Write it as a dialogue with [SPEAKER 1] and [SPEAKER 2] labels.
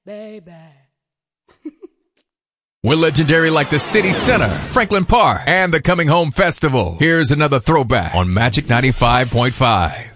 [SPEAKER 1] baby.
[SPEAKER 2] We're legendary like the City Center, Franklin Park, and the Coming Home Festival. Here's another throwback on Magic 95.5.